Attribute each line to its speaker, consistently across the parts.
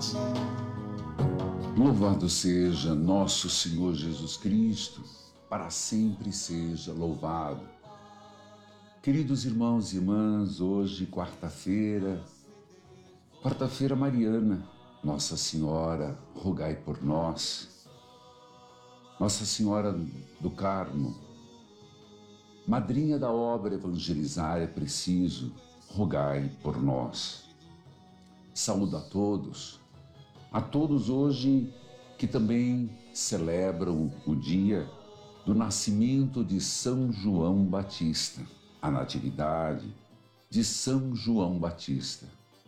Speaker 1: Louvado seja nosso Senhor Jesus Cristo, para sempre seja louvado. Queridos irmãos e irmãs, hoje quarta-feira mariana, Nossa Senhora, rogai por nós. Nossa Senhora do Carmo, madrinha da obra Evangelizar é Preciso, rogai por nós. Saúdo a todos hoje que também celebram o dia do nascimento de São João Batista, a natividade de São João Batista.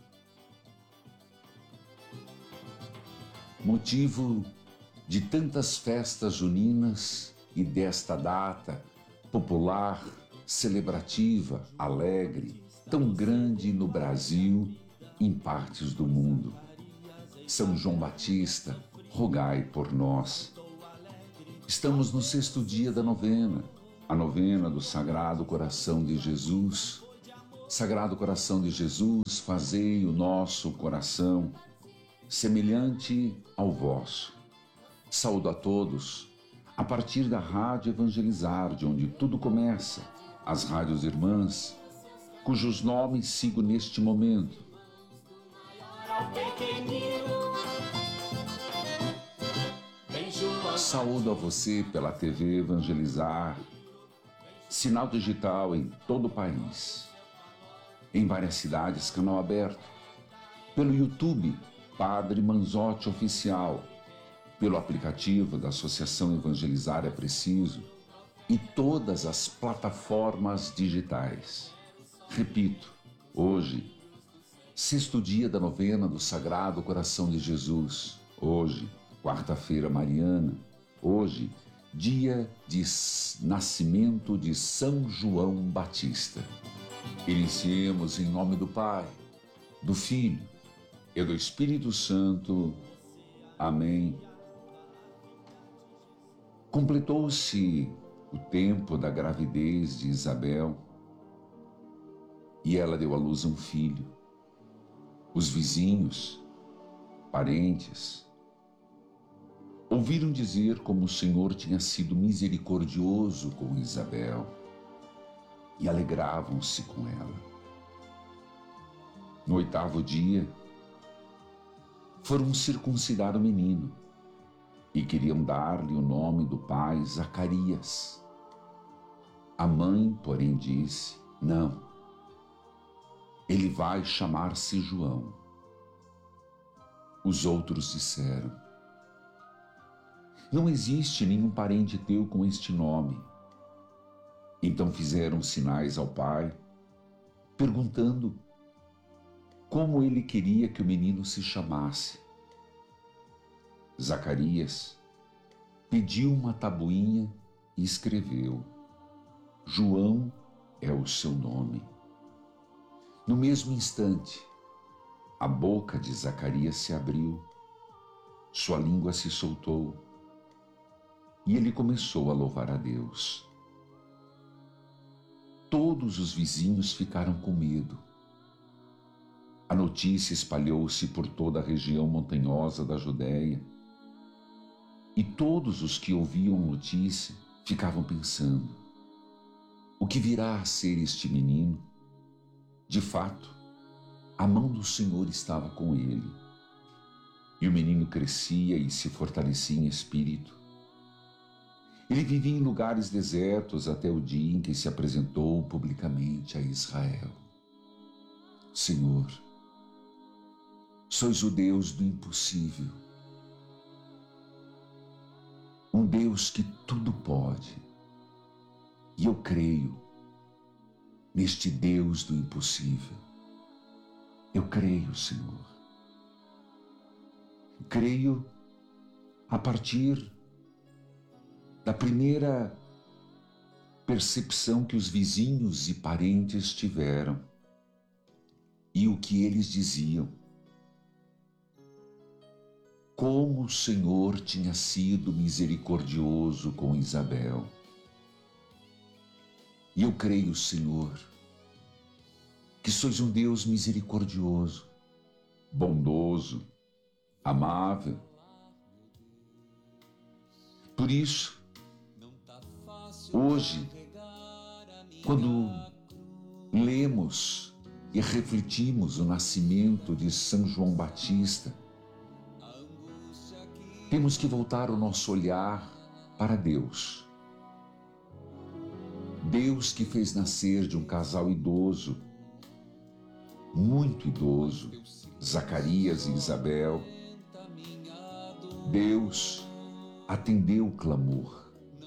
Speaker 1: Motivo de tantas festas juninas e desta data popular, celebrativa, alegre, tão grande no Brasil e em partes do mundo. São João Batista, rogai por nós. Estamos no 6º dia da novena, a novena do Sagrado Coração de Jesus. Sagrado Coração de Jesus, fazei o nosso coração semelhante ao vosso. Saúdo a todos, a partir da Rádio Evangelizar, de onde tudo começa, as rádios irmãs, cujos nomes sigo neste momento. Saúdo a você pela TV Evangelizar, sinal digital em todo o país, em várias cidades, canal aberto, pelo YouTube, Padre Manzotti Oficial, pelo aplicativo da Associação Evangelizar é Preciso e todas as plataformas digitais. Repito, hoje, 6º dia da novena do Sagrado Coração de Jesus, hoje, quarta-feira mariana, hoje, dia de nascimento de São João Batista. Iniciemos em nome do Pai, do Filho e do Espírito Santo. Amém. Completou-se o tempo da gravidez de Isabel e ela deu à luz um filho. Os vizinhos, parentes, ouviram dizer como o Senhor tinha sido misericordioso com Isabel e alegravam-se com ela. No 8º dia, foram circuncidar o menino e queriam dar-lhe o nome do pai Zacarias. A mãe, porém, disse: não, ele vai chamar-se João. Os outros disseram: não existe nenhum parente teu com este nome. Então fizeram sinais ao pai, perguntando como ele queria que o menino se chamasse. Zacarias pediu uma tabuinha e escreveu: João é o seu nome. No mesmo instante, a boca de Zacarias se abriu, sua língua se soltou e ele começou a louvar a Deus. Todos os vizinhos ficaram com medo. A notícia espalhou-se por toda a região montanhosa da Judéia e todos os que ouviam a notícia ficavam pensando: o que virá a ser este menino? De fato, a mão do Senhor estava com ele. E o menino crescia e se fortalecia em espírito. Ele vivia em lugares desertos até o dia em que se apresentou publicamente a Israel. Senhor, sois o Deus do impossível, um Deus que tudo pode, e eu creio neste Deus do impossível. Eu creio, Senhor. Creio a partir da primeira percepção que os vizinhos e parentes tiveram e o que eles diziam. Como o Senhor tinha sido misericordioso com Isabel. E eu creio, Senhor, que sois um Deus misericordioso, bondoso, amável. Por isso, hoje, quando lemos e refletimos o nascimento de São João Batista, temos que voltar o nosso olhar para Deus. Deus que fez nascer de um casal idoso, muito idoso, Zacarias e Isabel. Deus atendeu o clamor.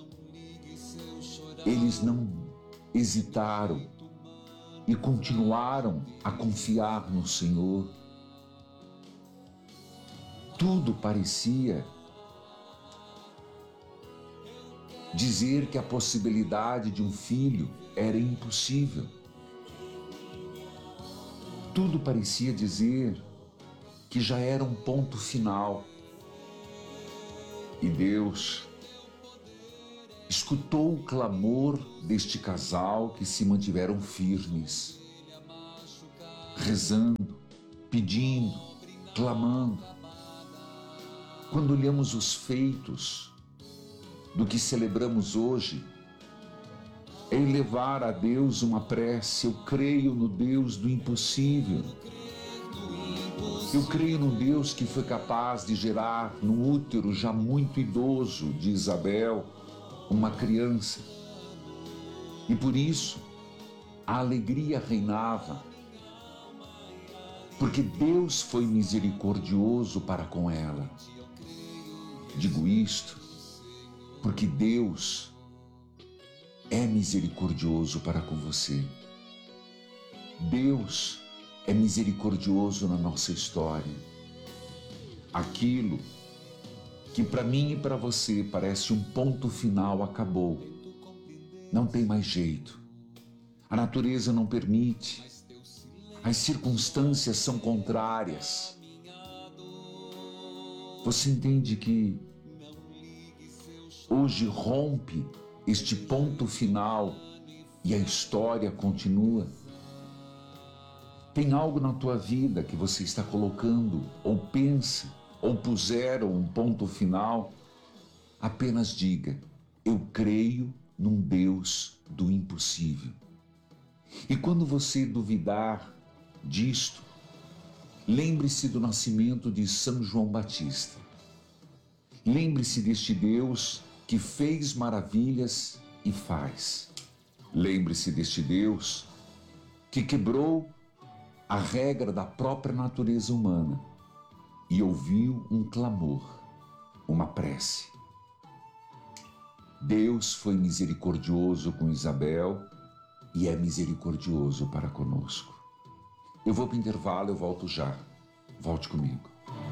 Speaker 1: Eles não hesitaram e continuaram a confiar no Senhor. Tudo parecia dizer que a possibilidade de um filho era impossível. Tudo parecia dizer que já era um ponto final. E Deus escutou o clamor deste casal que se mantiveram firmes, rezando, pedindo, clamando. Quando olhamos os feitos do que celebramos hoje, é elevar a Deus uma prece. Eu creio no Deus do impossível. Eu creio no Deus que foi capaz de gerar no útero já muito idoso de Isabel uma criança. E por isso a alegria reinava, porque Deus foi misericordioso para com ela. Digo isto porque Deus é misericordioso para com você. Deus é misericordioso na nossa história. Aquilo que para mim e para você parece um ponto final acabou. Não tem mais jeito. A natureza não permite. As circunstâncias são contrárias. Você entende que hoje rompe este ponto final e a história continua? Tem algo na tua vida que você está colocando, ou pensa, ou puseram um ponto final? Apenas diga: eu creio num Deus do impossível. E quando você duvidar disto, lembre-se do nascimento de São João Batista. Lembre-se deste Deus que fez maravilhas e faz. Lembre-se deste Deus que quebrou a regra da própria natureza humana e ouviu um clamor, uma prece. Deus foi misericordioso com Isabel e é misericordioso para conosco. Eu vou para o intervalo, eu volto já. Volte comigo.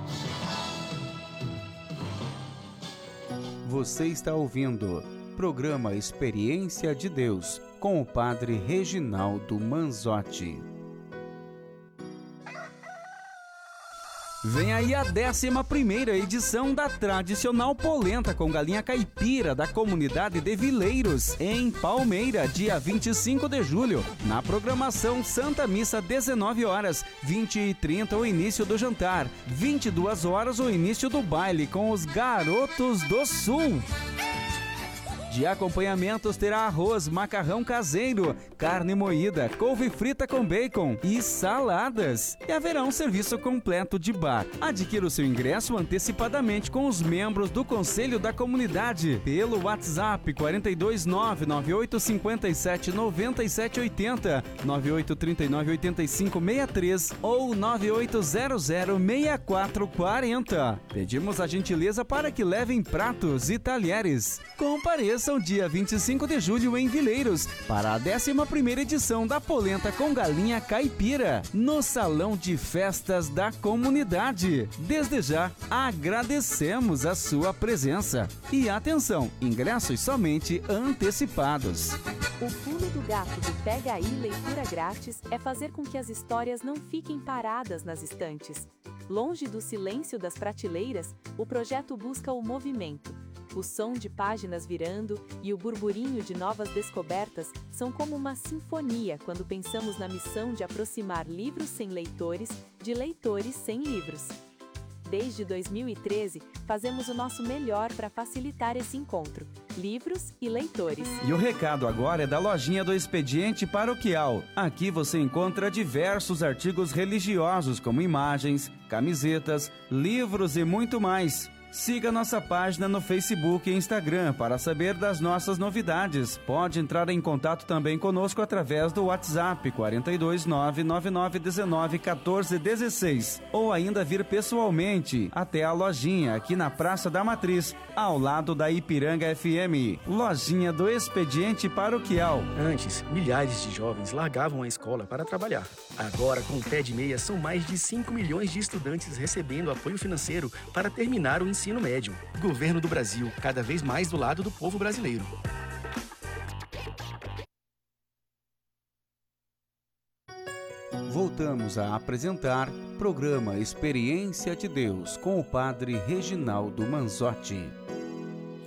Speaker 2: Você está ouvindo programa Experiência de Deus com o Padre Reginaldo Manzotti. Vem aí a 11ª edição da tradicional polenta com galinha caipira da comunidade de Vileiros, em Palmeira, dia 25 de julho. Na programação, Santa Missa, 19 horas, 20h30 o início do jantar, 22 horas o início do baile com os Garotos do Sul. De acompanhamentos terá arroz, macarrão caseiro, carne moída, couve frita com bacon e saladas. E haverá um serviço completo de bar. Adquira o seu ingresso antecipadamente com os membros do Conselho da Comunidade pelo WhatsApp 429-9857-9780, 9839-8563 ou 9800-6440. Pedimos a gentileza para que levem pratos e talheres. Compareçam dia 25 de julho em Vileiros para a 11ª edição da polenta com galinha caipira no Salão de Festas da Comunidade. Desde já, agradecemos a sua presença. E atenção, ingressos somente antecipados.
Speaker 3: O pulo do gato do Pega Aí Leitura Grátis é fazer com que as histórias não fiquem paradas nas estantes. Longe do silêncio das prateleiras, o projeto busca o movimento. O som de páginas virando e o burburinho de novas descobertas são como uma sinfonia quando pensamos na missão de aproximar livros sem leitores de leitores sem livros. Desde 2013, fazemos o nosso melhor para facilitar esse encontro. Livros e leitores.
Speaker 2: E o recado agora é da lojinha do Expediente Paroquial. Aqui você encontra diversos artigos religiosos, como imagens, camisetas, livros e muito mais. Siga nossa página no Facebook e Instagram para saber das nossas novidades. Pode entrar em contato também conosco através do WhatsApp 42999191416 ou ainda vir pessoalmente até a lojinha aqui na Praça da Matriz, ao lado da Ipiranga FM. Lojinha do Expediente Paroquial.
Speaker 4: Antes, milhares de jovens largavam a escola para trabalhar. Agora, com o Pé de Meia, são mais de 5 milhões de estudantes recebendo apoio financeiro para terminar o ensino médio. Governo do Brasil, cada vez mais do lado do povo brasileiro.
Speaker 2: Voltamos a apresentar programa Experiência de Deus com o Padre Reginaldo Manzotti.